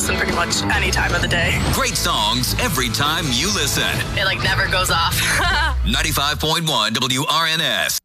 listen pretty much any time of the day. Great songs every time you listen. It, never goes off. 95.1 WRNS.